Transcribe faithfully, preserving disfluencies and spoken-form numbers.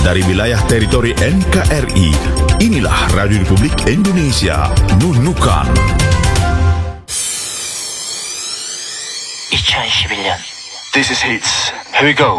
dari wilayah teritori N K R I. Inilah Radio Republik Indonesia, Nunukan. 이천이십일 년 This is Hits. Here we go.